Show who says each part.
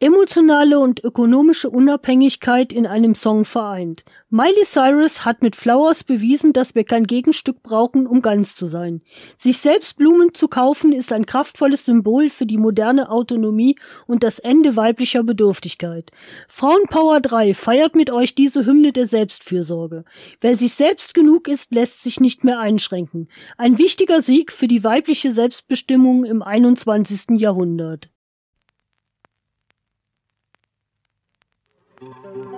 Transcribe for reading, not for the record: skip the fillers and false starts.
Speaker 1: Emotionale und ökonomische Unabhängigkeit in einem Song vereint. Miley Cyrus hat mit Flowers bewiesen, dass wir kein Gegenstück brauchen, um ganz zu sein. Sich selbst Blumen zu kaufen, ist ein kraftvolles Symbol für die moderne Autonomie und das Ende weiblicher Bedürftigkeit. Frauenpower 3 feiert mit euch diese Hymne der Selbstfürsorge. Wer sich selbst genug ist, lässt sich nicht mehr einschränken. Ein wichtiger Sieg für die weibliche Selbstbestimmung im 21. Jahrhundert.